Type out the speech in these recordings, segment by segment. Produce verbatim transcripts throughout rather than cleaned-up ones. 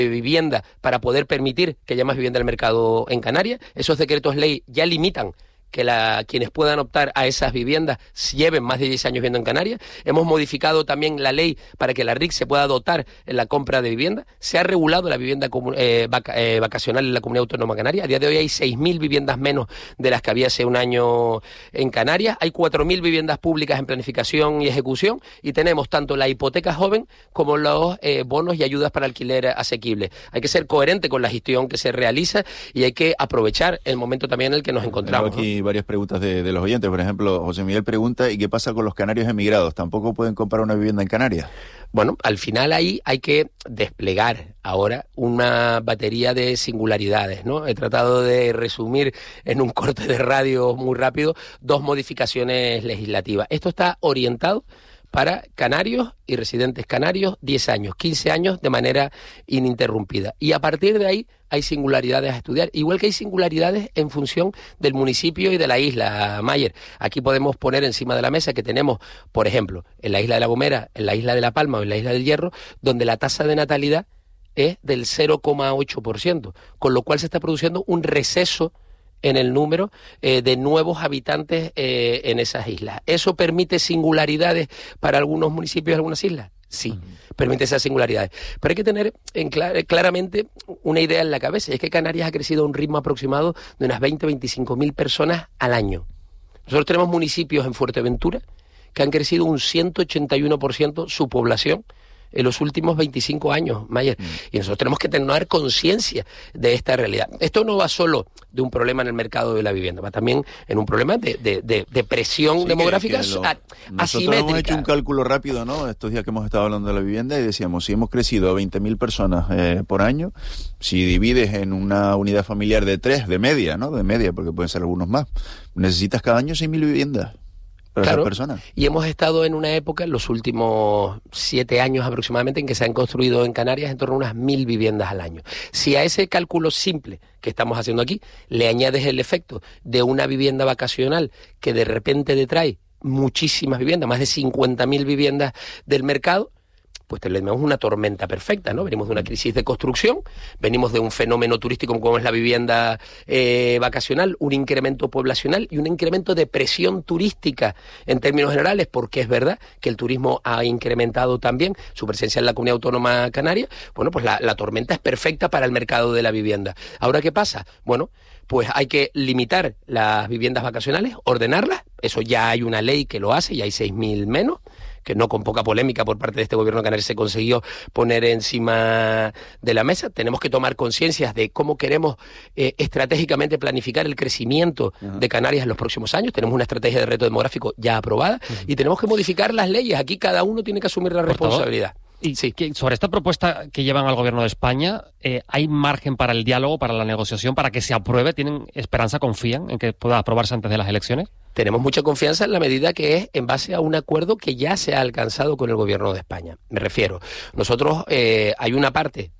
de vivienda para poder permitir que haya más vivienda en el mercado en Canarias. Esos decretos ley ya limitan que la, quienes puedan optar a esas viviendas lleven más de diez años viviendo en Canarias. Hemos modificado también la ley para que la R I C se pueda dotar en la compra de vivienda. Se ha regulado la vivienda eh, vaca, eh, vacacional en la Comunidad Autónoma Canaria. A día de hoy hay seis mil viviendas menos de las que había hace un año en Canarias. Hay cuatro mil viviendas públicas en planificación y ejecución, y tenemos tanto la hipoteca joven como los eh, bonos y ayudas para alquiler asequible. Hay que ser coherente con la gestión que se realiza y hay que aprovechar el momento también en el que nos encontramos. Aquí varias preguntas de, de los oyentes. Por ejemplo, José Miguel pregunta, ¿y qué pasa con los canarios emigrados? ¿Tampoco pueden comprar una vivienda en Canarias? Bueno, al final ahí hay que desplegar ahora una batería de singularidades, ¿no? He tratado de resumir en un corte de radio muy rápido dos modificaciones legislativas. Esto está orientado para canarios y residentes canarios, diez años, quince años de manera ininterrumpida. Y a partir de ahí hay singularidades a estudiar, igual que hay singularidades en función del municipio y de la isla, Mayer. Aquí podemos poner encima de la mesa que tenemos, por ejemplo, en la isla de La Gomera, en la isla de La Palma o en la isla del Hierro, donde la tasa de natalidad es del cero coma ocho por ciento, con lo cual se está produciendo un receso en el número eh, de nuevos habitantes eh, en esas islas. ¿Eso permite singularidades para algunos municipios y algunas islas? Sí, uh-huh. Permite esas singularidades. Pero hay que tener en clar- claramente una idea en la cabeza, es que Canarias ha crecido a un ritmo aproximado de unas veinte a veinticinco mil personas al año. Nosotros tenemos municipios en Fuerteventura que han crecido un ciento ochenta y uno por ciento su población en los últimos veinticinco años, Mayer. Mm. Y nosotros tenemos que tener conciencia de esta realidad. Esto no va solo de un problema en el mercado de la vivienda, va también en un problema de, de, de, de presión sí, demográfica que, que lo, asimétrica. Nosotros hemos hecho un cálculo rápido, ¿no? Estos días que hemos estado hablando de la vivienda y decíamos, si hemos crecido a veinte mil personas eh, por año, si divides en una unidad familiar de tres, de media, ¿no? De media, porque pueden ser algunos más, necesitas cada año seis mil viviendas. Para claro, esa persona. Y hemos estado en una época, en los últimos siete años aproximadamente, en que se han construido en Canarias en torno a unas mil viviendas al año. Si a ese cálculo simple que estamos haciendo aquí le añades el efecto de una vivienda vacacional que de repente detrae muchísimas viviendas, más de cincuenta mil viviendas del mercado, pues tenemos una tormenta perfecta, ¿no? Venimos de una crisis de construcción, venimos de un fenómeno turístico como es la vivienda eh, vacacional, un incremento poblacional y un incremento de presión turística en términos generales, porque es verdad que el turismo ha incrementado también su presencia en la Comunidad Autónoma Canaria. Bueno, pues la, la tormenta es perfecta para el mercado de la vivienda. ¿Ahora qué pasa? Bueno, pues hay que limitar las viviendas vacacionales, ordenarlas, eso ya hay una ley que lo hace, ya hay seis mil menos, que no con poca polémica por parte de este gobierno canario se consiguió poner encima de la mesa. Tenemos que tomar conciencia de cómo queremos eh, estratégicamente planificar el crecimiento uh-huh. de Canarias en los próximos años. Tenemos una estrategia de reto demográfico ya aprobada uh-huh. y tenemos que modificar las leyes. Aquí cada uno tiene que asumir la responsabilidad. Y sí. que sobre esta propuesta que llevan al gobierno de España, eh, ¿hay margen para el diálogo, para la negociación, para que se apruebe? ¿Tienen esperanza, confían en que pueda aprobarse antes de las elecciones? Tenemos mucha confianza en la medida que es en base a un acuerdo que ya se ha alcanzado con el gobierno de España. Me refiero, nosotros eh, hay una parte,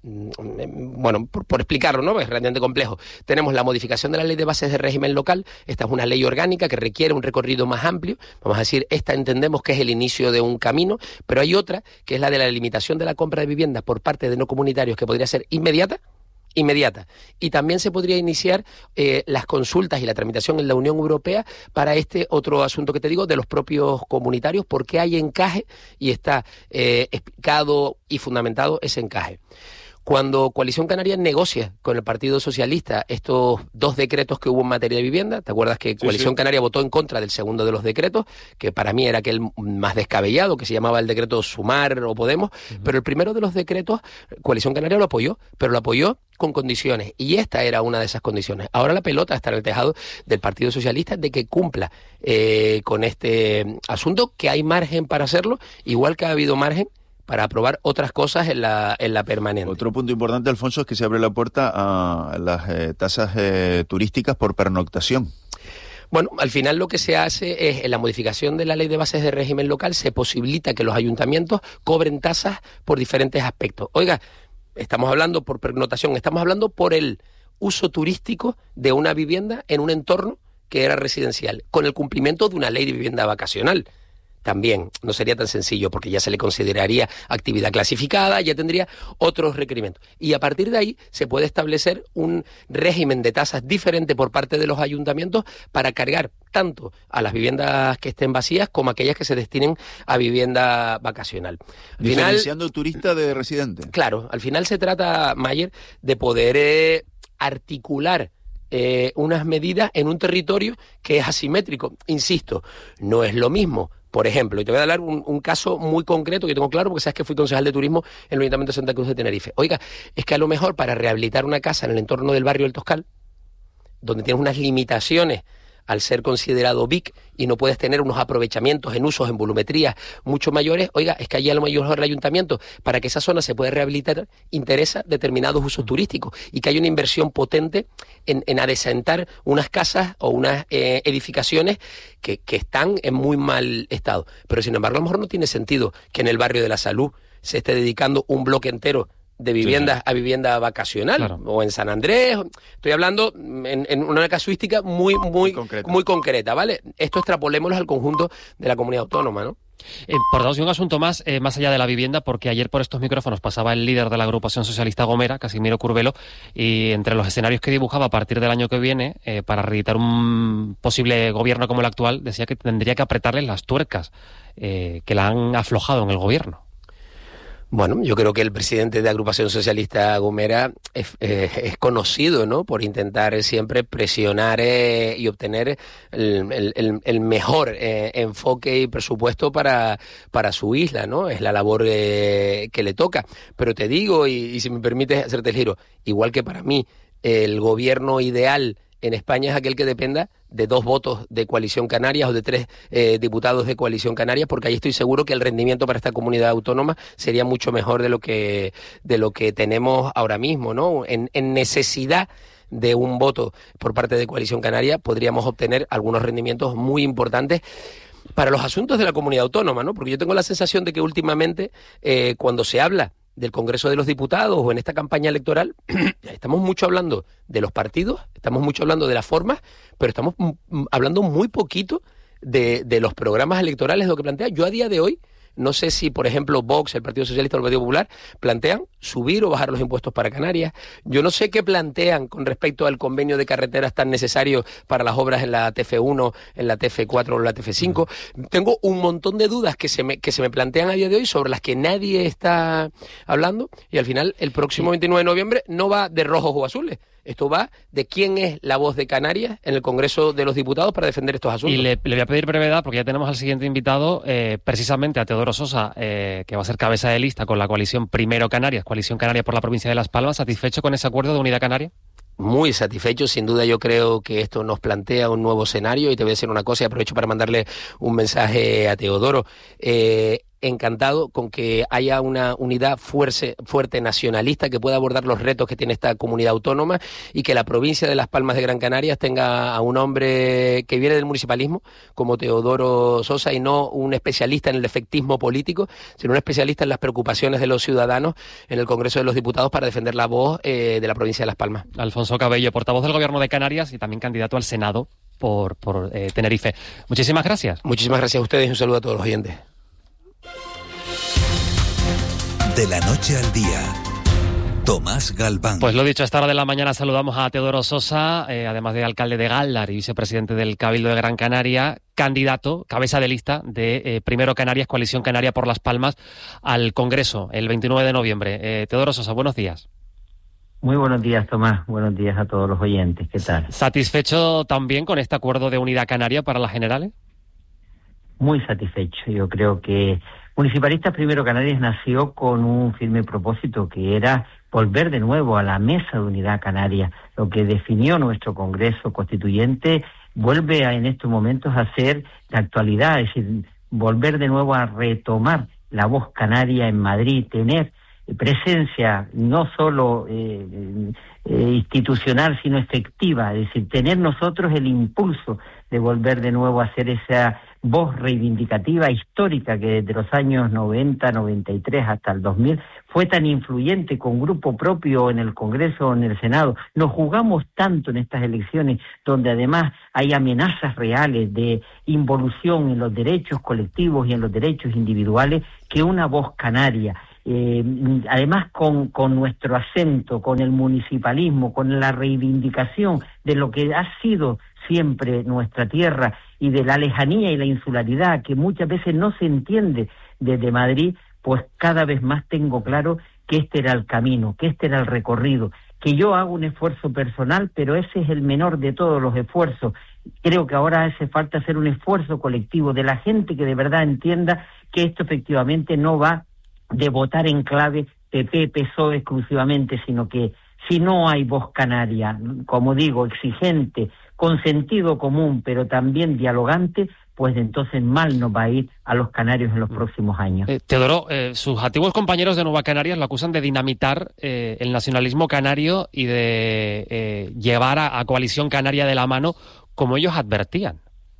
bueno, por, por explicarlo, ¿no? Es realmente complejo. Tenemos la modificación de la ley de bases de régimen local. Esta es una ley orgánica que requiere un recorrido más amplio. Vamos a decir, esta entendemos que es el inicio de un camino, pero hay otra que es la de la limitación de la compra de viviendas por parte de no comunitarios que podría ser inmediata. inmediata. Y también se podría iniciar eh, las consultas y la tramitación en la Unión Europea para este otro asunto que te digo de los propios comunitarios, porque hay encaje y está eh, explicado y fundamentado ese encaje. Cuando Coalición Canaria negocia con el Partido Socialista estos dos decretos que hubo en materia de vivienda, ¿te acuerdas que Coalición sí, sí. Canaria votó en contra del segundo de los decretos, que para mí era aquel más descabellado, que se llamaba el decreto Sumar o Podemos, uh-huh. pero el primero de los decretos, Coalición Canaria lo apoyó, pero lo apoyó con condiciones, y esta era una de esas condiciones. Ahora la pelota está en el tejado del Partido Socialista de que cumpla eh, con este asunto, que hay margen para hacerlo, igual que ha habido margen para aprobar otras cosas en la en la permanente. Otro punto importante, Alfonso, es que se abre la puerta a las eh, tasas eh, turísticas por pernoctación. Bueno, al final lo que se hace es, en la modificación de la ley de bases de régimen local, se posibilita que los ayuntamientos cobren tasas por diferentes aspectos. Oiga, estamos hablando por pernoctación, estamos hablando por el uso turístico de una vivienda en un entorno que era residencial, con el cumplimiento de una ley de vivienda vacacional. también no sería tan sencillo porque ya se le consideraría actividad clasificada, ya tendría otros requerimientos. Y a partir de ahí se puede establecer un régimen de tasas diferente por parte de los ayuntamientos para cargar tanto a las viviendas que estén vacías como a aquellas que se destinen a vivienda vacacional. Al Diferenciando final, turista de residente. Claro, al final se trata, Mayer, de poder eh, articular eh, unas medidas en un territorio que es asimétrico. Insisto, no es lo mismo. Por ejemplo, y te voy a dar un, un caso muy concreto que tengo claro porque sabes que fui concejal de turismo en el Ayuntamiento de Santa Cruz de Tenerife. Oiga, es que a lo mejor para rehabilitar una casa en el entorno del barrio del Toscal, donde tienes unas limitaciones al ser considerado V I C y no puedes tener unos aprovechamientos en usos, en volumetrías mucho mayores, oiga, es que allí a lo mejor el ayuntamiento, para que esa zona se pueda rehabilitar, interesa determinados usos turísticos y que haya una inversión potente en, en adecentar unas casas o unas eh, edificaciones que, que están en muy mal estado. Pero sin embargo, a lo mejor no tiene sentido que en el barrio de la Salud se esté dedicando un bloque entero de viviendas sí, sí. a vivienda vacacional, claro. o en San Andrés. Estoy hablando en, en una casuística muy, muy, muy concreta. muy concreta, ¿vale? Esto extrapolémoslo al conjunto de la comunidad autónoma, ¿no? Eh, por darnos un asunto más, eh, más allá de la vivienda, porque ayer por estos micrófonos pasaba el líder de la agrupación socialista Gomera, Casimiro Curbelo, y entre los escenarios que dibujaba a partir del año que viene, eh, para reeditar un posible gobierno como el actual, decía que tendría que apretarles las tuercas, eh, que la han aflojado en el gobierno. Bueno, yo creo que el presidente de Agrupación Socialista Gomera es, eh, es conocido, ¿no?, por intentar siempre presionar eh, y obtener el, el, el mejor eh, enfoque y presupuesto para, para su isla, ¿no? Es la labor eh, que le toca. Pero te digo, y, y si me permites hacerte el giro, igual que para mí el gobierno ideal en España es aquel que dependa de dos votos de Coalición Canarias o de tres eh, diputados de Coalición Canarias, porque ahí estoy seguro que el rendimiento para esta comunidad autónoma sería mucho mejor de lo que de lo que tenemos ahora mismo, ¿no? En, en necesidad de un voto por parte de Coalición Canaria podríamos obtener algunos rendimientos muy importantes para los asuntos de la comunidad autónoma, ¿no? Porque yo tengo la sensación de que últimamente eh, cuando se habla del Congreso de los Diputados o en esta campaña electoral, estamos mucho hablando de los partidos, estamos mucho hablando de las formas, pero estamos m- hablando muy poquito de, de los programas electorales, de lo que plantea. Yo a día de hoy no sé si, por ejemplo, Vox, el Partido Socialista o el Partido Popular plantean subir o bajar los impuestos para Canarias. Yo no sé qué plantean con respecto al convenio de carreteras tan necesario para las obras en la T F uno, en la T F cuatro o en la T F cinco. Uh-huh. Tengo un montón de dudas que se me que se me plantean a día de hoy sobre las que nadie está hablando y al final el próximo veintinueve de noviembre no va de rojos o azules. Esto va de quién es la voz de Canarias en el Congreso de los Diputados para defender estos asuntos. Y le, le voy a pedir brevedad porque ya tenemos al siguiente invitado, eh, precisamente a Teodoro Sosa, eh, que va a ser cabeza de lista con la coalición Primero Canarias, Coalición Canaria por la provincia de Las Palmas. ¿Satisfecho con ese acuerdo de Unidad Canaria? Muy satisfecho, sin duda. Yo creo que esto nos plantea un nuevo escenario y te voy a decir una cosa y aprovecho para mandarle un mensaje a Teodoro. Eh, encantado con que haya una unidad fuerte, fuerte nacionalista que pueda abordar los retos que tiene esta comunidad autónoma y que la provincia de Las Palmas de Gran Canaria tenga a un hombre que viene del municipalismo como Teodoro Sosa y no un especialista en el efectismo político, sino un especialista en las preocupaciones de los ciudadanos en el Congreso de los Diputados para defender la voz eh, de la provincia de Las Palmas. Alfonso Cabello, portavoz del Gobierno de Canarias y también candidato al Senado por, por eh, Tenerife. Muchísimas gracias. Muchísimas gracias a ustedes y un saludo a todos los oyentes. De la noche al día, Tomás Galván. Pues lo dicho, a esta hora de la mañana saludamos a Teodoro Sosa, eh, además de alcalde de Gáldar y vicepresidente del Cabildo de Gran Canaria, candidato, cabeza de lista de eh, Primero Canarias, Coalición Canaria por Las Palmas, al Congreso el veintinueve de noviembre. Eh, Teodoro Sosa, buenos días. Muy buenos días, Tomás. Buenos días a todos los oyentes. ¿Qué tal? ¿Satisfecho también con este acuerdo de Unidad Canaria para las generales? Muy satisfecho. Yo creo que Municipalistas Primero Canarias nació con un firme propósito que era volver de nuevo a la mesa de Unidad Canaria. Lo que definió nuestro Congreso Constituyente vuelve a, en estos momentos a ser de actualidad, es decir, volver de nuevo a retomar la voz canaria en Madrid, tener presencia no solo eh, eh, institucional, sino efectiva, es decir, tener nosotros el impulso de volver de nuevo a ser esa voz reivindicativa histórica que desde los años noventa, noventa y tres hasta el dos mil fue tan influyente, con grupo propio en el Congreso o en el Senado. Nos jugamos tanto en estas elecciones, donde además hay amenazas reales de involución en los derechos colectivos y en los derechos individuales, que una voz canaria, Eh, además con, con nuestro acento, con el municipalismo, con la reivindicación de lo que ha sido siempre nuestra tierra y de la lejanía y la insularidad que muchas veces no se entiende desde Madrid, pues cada vez más tengo claro que este era el camino, que este era el recorrido, que yo hago un esfuerzo personal, pero ese es el menor de todos los esfuerzos. Creo que ahora hace falta hacer un esfuerzo colectivo de la gente que de verdad entienda que esto efectivamente no va de votar en clave P P, P S O E exclusivamente, sino que si no hay voz canaria, como digo, exigente, con sentido común, pero también dialogante, pues entonces mal nos va a ir a los canarios en los próximos años. Eh, Teodoro, eh, sus antiguos compañeros de Nueva Canarias lo acusan de dinamitar eh, el nacionalismo canario y de eh, llevar a, a Coalición Canaria de la mano, como ellos advertían.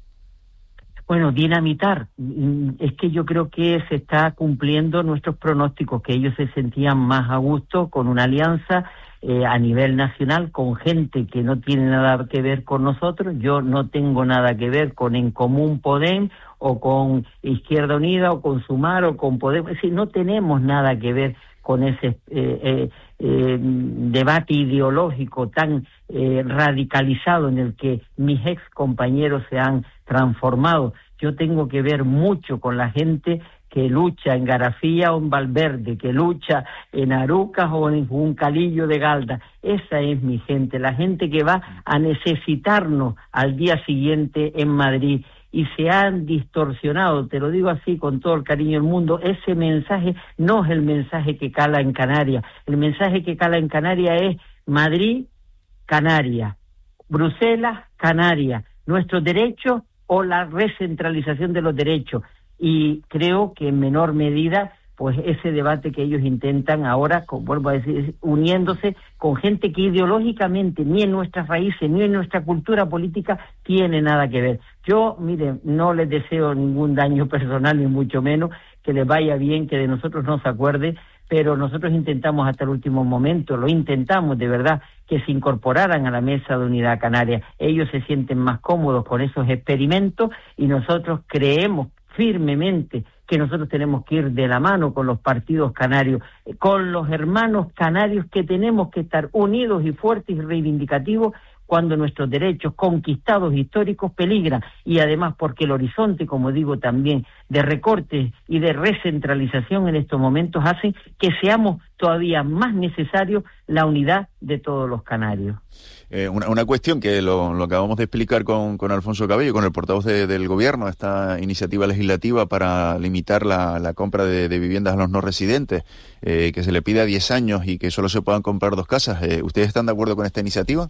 Bueno, dinamitar, es que yo creo que se está cumpliendo nuestros pronósticos, que ellos se sentían más a gusto con una alianza eh, a nivel nacional con gente que no tiene nada que ver con nosotros. Yo no tengo nada que ver con En Común Podem o con Izquierda Unida o con Sumar o con Podem, es decir, no tenemos nada que ver con ese eh, eh, eh, debate ideológico tan eh, radicalizado en el que mis ex compañeros se han transformado. Yo tengo que ver mucho con la gente que lucha en Garafía o en Valverde, que lucha en Arucas o en Juncalillo de Galda. Esa es mi gente, la gente que va a necesitarnos al día siguiente en Madrid. Y se han distorsionado, te lo digo así con todo el cariño del mundo, ese mensaje no es el mensaje que cala en Canarias. El mensaje que cala en Canarias es Madrid, Canarias, Bruselas, Canarias, nuestros derechos o la recentralización de los derechos. Y creo que en menor medida, pues ese debate que ellos intentan ahora, como vuelvo a decir, uniéndose con gente que ideológicamente ni en nuestras raíces ni en nuestra cultura política tiene nada que ver. Yo, mire, no les deseo ningún daño personal, ni mucho menos, que les vaya bien, que de nosotros no se acuerde, pero nosotros intentamos hasta el último momento, lo intentamos de verdad, que se incorporaran a la Mesa de Unidad Canaria. Ellos se sienten más cómodos con esos experimentos y nosotros creemos firmemente que nosotros tenemos que ir de la mano con los partidos canarios, con los hermanos canarios, que tenemos que estar unidos y fuertes y reivindicativos cuando nuestros derechos conquistados históricos peligran, y además porque el horizonte, como digo también, de recortes y de recentralización en estos momentos hacen que seamos todavía más necesarios la unidad de todos los canarios. Eh, una, una cuestión que lo, lo acabamos de explicar con, con Alfonso Cabello, con el portavoz de, del Gobierno, esta iniciativa legislativa para limitar la, la compra de, de viviendas a los no residentes, eh, que se le pide a diez años y que solo se puedan comprar dos casas. Eh, ¿Ustedes están de acuerdo con esta iniciativa?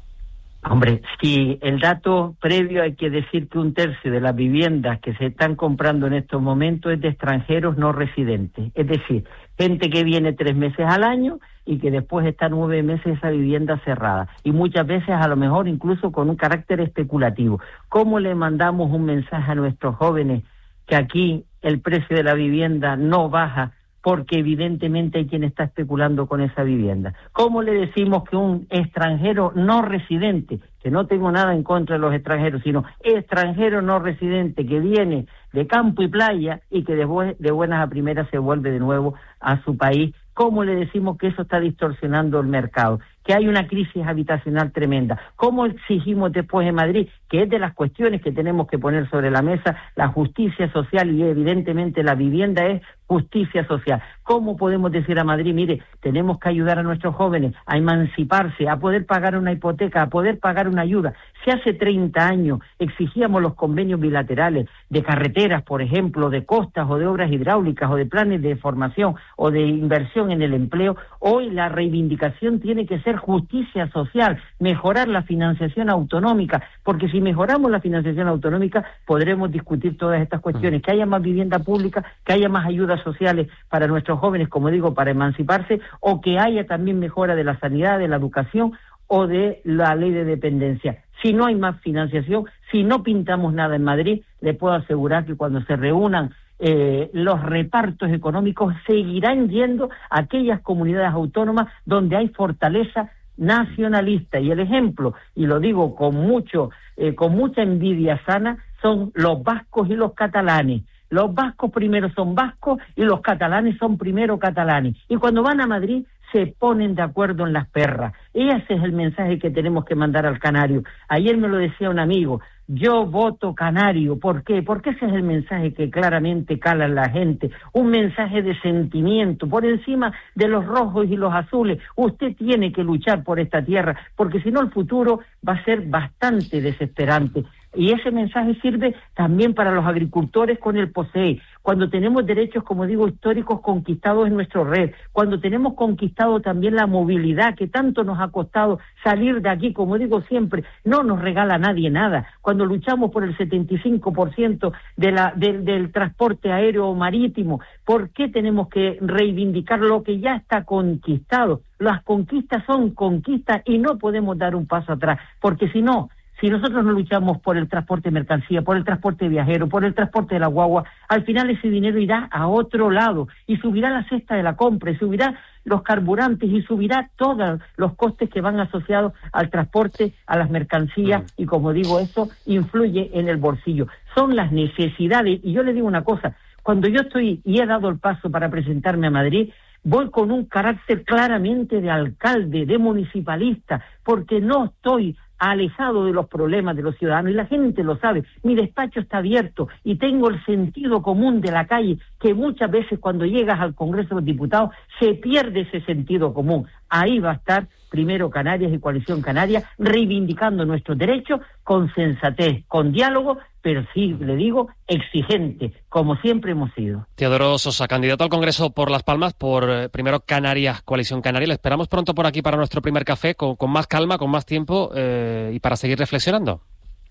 Hombre, si el dato previo hay que decir que un tercio de las viviendas que se están comprando en estos momentos es de extranjeros no residentes, es decir, gente que viene tres meses al año y que después está nueve meses esa vivienda cerrada, y muchas veces a lo mejor incluso con un carácter especulativo. ¿Cómo le mandamos un mensaje a nuestros jóvenes que aquí el precio de la vivienda no baja porque evidentemente hay quien está especulando con esa vivienda? ¿Cómo le decimos que un extranjero no residente, que no tengo nada en contra de los extranjeros, sino extranjero no residente que viene de campo y playa y que de, bu- de buenas a primeras se vuelve de nuevo a su país, cómo le decimos que eso está distorsionando el mercado, que hay una crisis habitacional tremenda? ¿Cómo exigimos después en Madrid, que es de las cuestiones que tenemos que poner sobre la mesa, la justicia social, y evidentemente la vivienda es justicia social? ¿Cómo podemos decir a Madrid, mire, tenemos que ayudar a nuestros jóvenes a emanciparse, a poder pagar una hipoteca, a poder pagar una ayuda? Si hace treinta años exigíamos los convenios bilaterales de carreteras, por ejemplo, de costas o de obras hidráulicas o de planes de formación o de inversión en el empleo, hoy la reivindicación tiene que ser justicia social, mejorar la financiación autonómica, porque si mejoramos la financiación autonómica podremos discutir todas estas cuestiones, que haya más vivienda pública, que haya más ayudas sociales para nuestros jóvenes, como digo, para emanciparse, o que haya también mejora de la sanidad, de la educación o de la ley de dependencia. si no hay más financiación, si no pintamos nada en Madrid, le puedo asegurar que cuando se reúnan eh, los repartos económicos seguirán yendo a aquellas comunidades autónomas donde hay fortaleza nacionalista. Y el ejemplo, y lo digo con mucho, eh, con mucha envidia sana, son los vascos y los catalanes. Los vascos primero son vascos y los catalanes son primero catalanes. Y cuando van a Madrid se ponen de acuerdo en las perras. Ese es el mensaje que tenemos que mandar al canario. Ayer me lo decía un amigo, yo voto canario. ¿Por qué? Porque ese es el mensaje que claramente cala en la gente. Un mensaje de sentimiento, por encima de los rojos y los azules. Usted tiene que luchar por esta tierra, porque si no el futuro va a ser bastante desesperante. Y ese mensaje sirve también para los agricultores con el POSEI, cuando tenemos derechos, como digo, históricos conquistados en nuestra red, cuando tenemos conquistado también la movilidad que tanto nos ha costado salir de aquí, como digo siempre, no nos regala nadie nada, cuando luchamos por el setenta y cinco por ciento de la, del, del transporte aéreo o marítimo, ¿por qué tenemos que reivindicar lo que ya está conquistado? Las conquistas son conquistas y no podemos dar un paso atrás, porque si no, si nosotros no luchamos por el transporte de mercancía, por el transporte de viajeros, por el transporte de la guagua, al final ese dinero irá a otro lado y subirá la cesta de la compra, y subirá los carburantes y subirá todos los costes que van asociados al transporte, a las mercancías, y como digo, eso influye en el bolsillo. Son las necesidades, y yo le digo una cosa, cuando yo estoy y he dado el paso para presentarme a Madrid, voy con un carácter claramente de alcalde, de municipalista, porque no estoy alejado de los problemas de los ciudadanos, y la gente lo sabe. Mi despacho está abierto y tengo el sentido común de la calle, que muchas veces cuando llegas al Congreso de los Diputados se pierde ese sentido común. Ahí va a estar primero Canarias y Coalición Canaria reivindicando nuestros derechos con sensatez, con diálogo, pero sí, le digo, exigente, como siempre hemos sido. Teodoro Sosa, candidato al Congreso por Las Palmas, por eh, primero Canarias, Coalición Canaria. Le esperamos pronto por aquí para nuestro primer café, con, con más calma, con más tiempo eh, y para seguir reflexionando.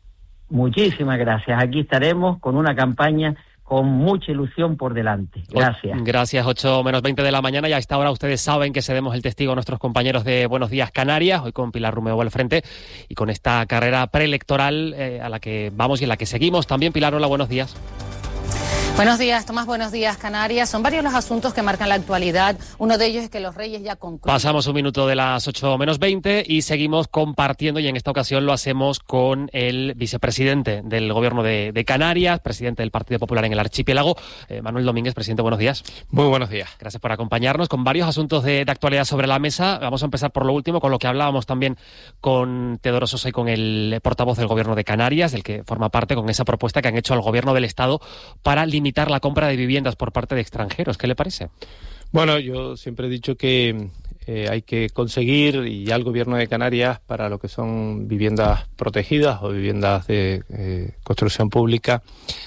Muchísimas gracias. Aquí estaremos con una campaña con mucha ilusión por delante. Gracias. Gracias. ocho menos veinte de la mañana, y a esta hora ustedes saben que cedemos el testigo a nuestros compañeros de Buenos Días Canarias, hoy con Pilar Rumeo al frente y con esta carrera preelectoral eh, a la que vamos y en la que seguimos también. Pilar, hola, buenos días. Buenos días, Tomás. Buenos días, Canarias. Son varios los asuntos que marcan la actualidad. Uno de ellos es que los Reyes ya concluyen. Pasamos un minuto de las ocho menos veinte y seguimos compartiendo, y en esta ocasión lo hacemos con el vicepresidente del Gobierno de, de Canarias, presidente del Partido Popular en el Archipiélago, eh, Manuel Domínguez. Presidente, buenos días. Muy buenos días. Gracias por acompañarnos con varios asuntos de, de actualidad sobre la mesa. Vamos a empezar por lo último, con lo que hablábamos también con Teodoro Sosa y con el portavoz del Gobierno de Canarias, del que forma parte, con esa propuesta que han hecho al Gobierno del Estado para limitar la compra de viviendas por parte de extranjeros. ¿Qué le parece? Bueno, yo siempre he dicho que eh, hay que conseguir, y ya el Gobierno de Canarias, para lo que son viviendas protegidas o viviendas de eh, construcción pública,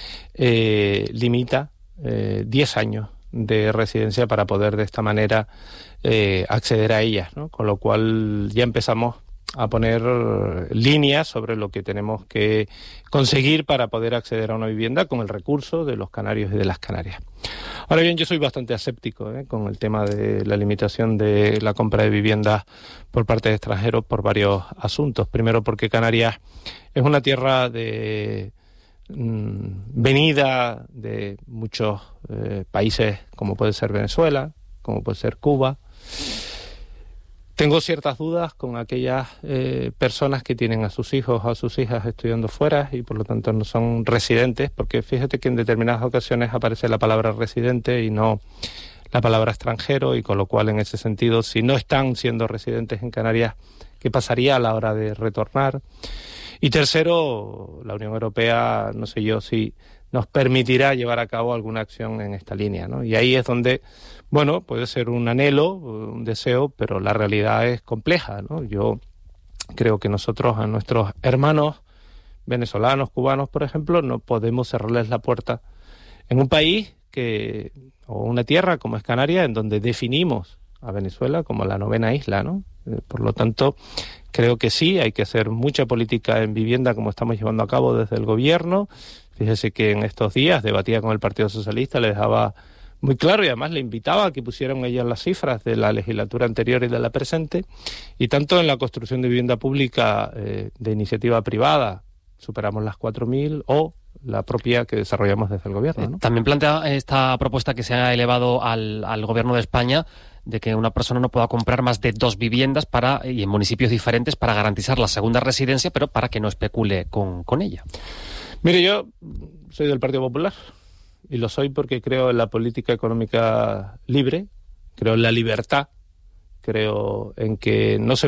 eh, limita eh, diez años de residencia para poder de esta manera eh, acceder a ellas, ¿no? Con lo cual ya empezamos a poner líneas sobre lo que tenemos que conseguir para poder acceder a una vivienda con el recurso de los canarios y de las Canarias. Ahora bien, yo soy bastante escéptico ¿eh? con el tema de la limitación de la compra de viviendas por parte de extranjeros por varios asuntos. Primero, porque Canarias es una tierra de mmm, venida de muchos eh, países, como puede ser Venezuela, como puede ser Cuba. Tengo ciertas dudas con aquellas eh, personas que tienen a sus hijos o a sus hijas estudiando fuera y por lo tanto no son residentes, porque fíjate que en determinadas ocasiones aparece la palabra residente y no la palabra extranjero, y con lo cual en ese sentido, si no están siendo residentes en Canarias, ¿qué pasaría a la hora de retornar? Y tercero, la Unión Europea, no sé yo si nos permitirá llevar a cabo alguna acción en esta línea, ¿no? Y ahí es donde, bueno, puede ser un anhelo, un deseo, pero la realidad es compleja, ¿no? Yo creo que nosotros a nuestros hermanos venezolanos, cubanos, por ejemplo, no podemos cerrarles la puerta en un país que, o una tierra como es Canarias, en donde definimos a Venezuela como la novena isla, ¿no? Por lo tanto, creo que sí, hay que hacer mucha política en vivienda como estamos llevando a cabo desde el gobierno. Fíjese que en estos días debatía con el Partido Socialista, le dejaba muy claro, y además le invitaba a que pusieran ellas las cifras de la legislatura anterior y de la presente, y tanto en la construcción de vivienda pública eh, de iniciativa privada superamos las cuatro mil, o la propia que desarrollamos desde el gobierno, ¿no? También plantea esta propuesta que se ha elevado al, al gobierno de España, de que una persona no pueda comprar más de dos viviendas para y en municipios diferentes para garantizar la segunda residencia, pero para que no especule con, con ella. Mire, yo soy del Partido Popular, y lo soy porque creo en la política económica libre, creo en la libertad, creo en que no se